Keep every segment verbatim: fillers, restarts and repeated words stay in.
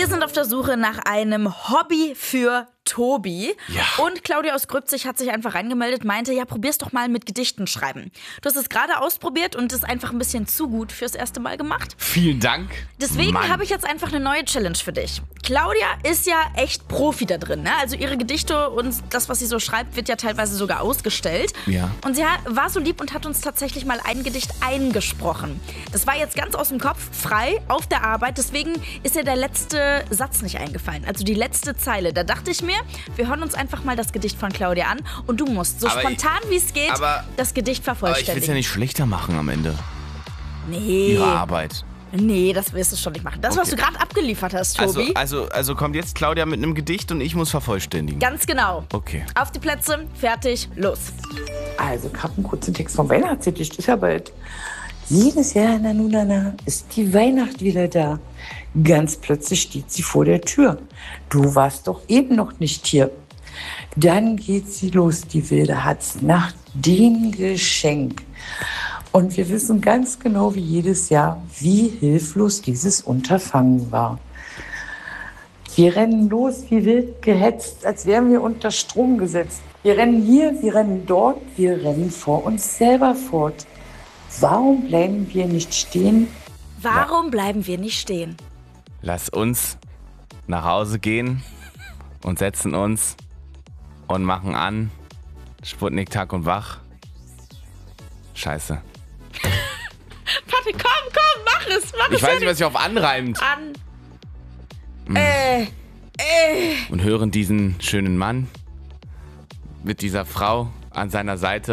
sind auf der Suche nach einem Hobby für Tobi. Ja. Und Claudia aus Grübzig hat sich einfach reingemeldet, meinte, ja, probier's doch mal mit Gedichten schreiben. Du hast es gerade ausprobiert und es einfach ein bisschen zu gut fürs erste Mal gemacht. Vielen Dank. Deswegen Mann. habe ich jetzt einfach eine neue Challenge für dich. Claudia ist ja echt Profi da drin, ne? Also ihre Gedichte und das, was sie so schreibt, wird ja teilweise sogar ausgestellt. Ja. Und sie hat, war so lieb und hat uns tatsächlich mal ein Gedicht eingesprochen. Das war jetzt ganz aus dem Kopf, frei, auf der Arbeit. Deswegen ist ihr der letzte Satz nicht eingefallen. Also die letzte Zeile. Da dachte ich mir, wir hören uns einfach mal das Gedicht von Claudia an und du musst, so Aber spontan wie es geht, aber- das Gedicht Aber ich will es vervollständigen. ja nicht schlechter machen am Ende. Nee. Ihre Arbeit. Nee, das wirst du schon nicht machen. Das, was Okay. du gerade abgeliefert hast, Also, Tobi. also, also kommt jetzt Claudia mit einem Gedicht und ich muss vervollständigen. Ganz genau. Okay. Auf die Plätze, fertig, los. Also, ich habe einen kurzen Text vom Weihnachtsgedicht. Ist ja bald. Jedes Jahr, na nu, na, na, ist die Weihnacht wieder da. Ganz plötzlich steht sie vor der Tür. Du warst doch eben noch nicht hier. Dann geht sie los, die wilde Hatz, nach dem Geschenk. Und wir wissen ganz genau wie jedes Jahr, wie hilflos dieses Unterfangen war. Wir rennen los, wie wild gehetzt, als wären wir unter Strom gesetzt. Wir rennen hier, wir rennen dort, wir rennen vor uns selber fort. Warum bleiben wir nicht stehen? Warum bleiben wir nicht stehen? Lass uns nach Hause gehen und setzen uns und machen an Sputnik Tag und Wach. Scheiße. Warte, komm, komm, mach es, mach Ich es. weiß nicht, was sich auf anreimt. An. Äh, äh. Und hören diesen schönen Mann mit dieser Frau an seiner Seite.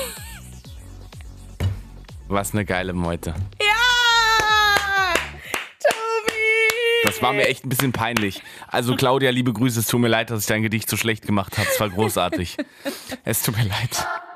Was eine geile Meute. Ja! Tobi! Das war mir echt ein bisschen peinlich. Also Claudia, liebe Grüße, es tut mir leid, dass ich dein Gedicht so schlecht gemacht habe. Es war großartig. Es tut mir leid.